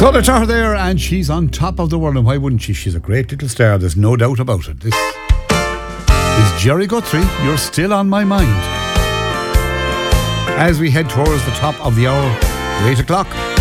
Claudia Tarr there, and she's on top of the world, and why wouldn't she? She's a great little star, there's no doubt about it. This is Jerry Guthrie, You're Still on My Mind. As we head towards the top of the hour, 8 o'clock.